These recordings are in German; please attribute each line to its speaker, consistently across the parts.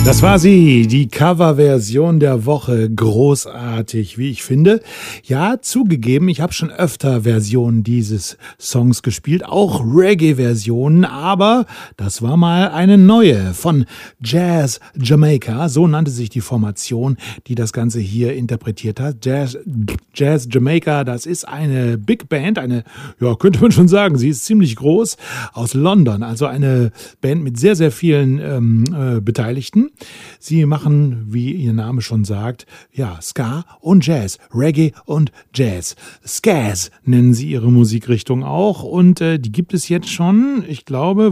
Speaker 1: Das war sie, die Coverversion der Woche. Großartig, wie ich finde. Ja, zugegeben, ich habe schon öfter Versionen dieses Songs gespielt, auch Reggae-Versionen, aber das war mal eine neue von Jazz Jamaica. So nannte sich die Formation, die das Ganze hier interpretiert hat. Jazz Jamaica, das ist eine Big Band, ja, könnte man schon sagen, sie ist ziemlich groß, aus London, also eine Band mit sehr, sehr vielen Beteiligten. Sie machen, wie ihr Name schon sagt, ja, Ska und Jazz, Reggae und Jazz. Skaz nennen sie ihre Musikrichtung auch und die gibt es jetzt schon, ich glaube,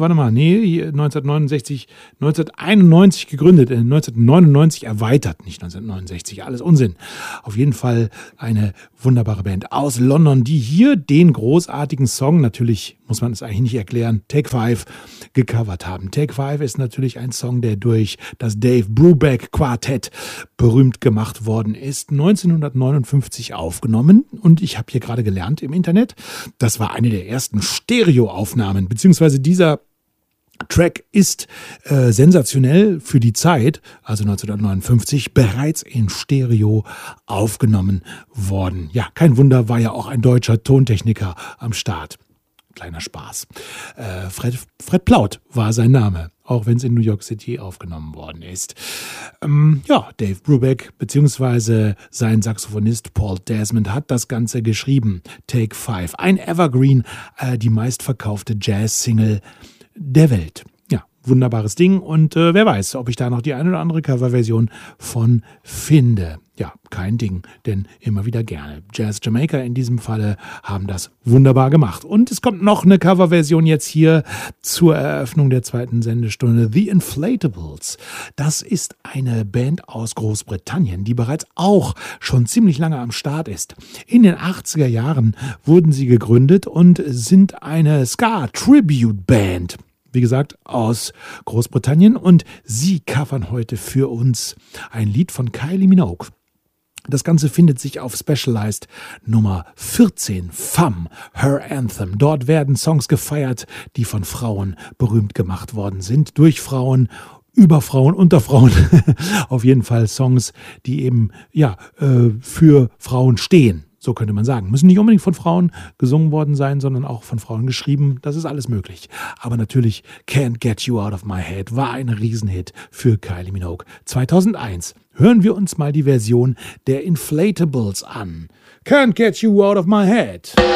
Speaker 1: 1991 gegründet, 1999 erweitert, nicht 1969, alles Unsinn. Auf jeden Fall eine wunderbare Band aus London, die hier den großartigen Song, natürlich muss man es eigentlich nicht erklären, Take 5 gecovert haben. Take 5 ist natürlich ein Song, der durch das Dave Brubeck Quartett berühmt gemacht worden ist, 1959 aufgenommen und ich habe hier gerade gelernt im Internet, das war eine der ersten Stereoaufnahmen, beziehungsweise dieser Track ist sensationell für die Zeit, also 1959, bereits in Stereo aufgenommen worden. Ja, kein Wunder, war ja auch ein deutscher Tontechniker am Start. Kleiner Spaß. Fred Plaut war sein Name, auch wenn es in New York City aufgenommen worden ist. Ja, Dave Brubeck bzw. sein Saxophonist Paul Desmond hat das Ganze geschrieben. Take 5, ein Evergreen, die meistverkaufte Jazz-Single der Welt. Ja, wunderbares Ding und wer weiß, ob ich da noch die eine oder andere Coverversion von finde. Ja, kein Ding, denn immer wieder gerne. Jazz Jamaica in diesem Falle haben das wunderbar gemacht. Und es kommt noch eine Coverversion jetzt hier zur Eröffnung der zweiten Sendestunde. The Inflatables. Das ist eine Band aus Großbritannien, die bereits auch schon ziemlich lange am Start ist. In den 80er Jahren wurden sie gegründet und sind eine Ska-Tribute-Band. Wie gesagt, aus Großbritannien. Und sie covern heute für uns ein Lied von Kylie Minogue. Das Ganze findet sich auf Specialized Nummer 14, Femme, Her Anthem. Dort werden Songs gefeiert, die von Frauen berühmt gemacht worden sind. Durch Frauen, über Frauen, unter Frauen. Auf jeden Fall Songs, die eben für Frauen stehen. So könnte man sagen. Müssen nicht unbedingt von Frauen gesungen worden sein, sondern auch von Frauen geschrieben. Das ist alles möglich. Aber natürlich Can't Get You Out of My Head war ein Riesenhit für Kylie Minogue. 2001. Hören wir uns mal die Version der Inflatables an. Can't Get You Out of My Head.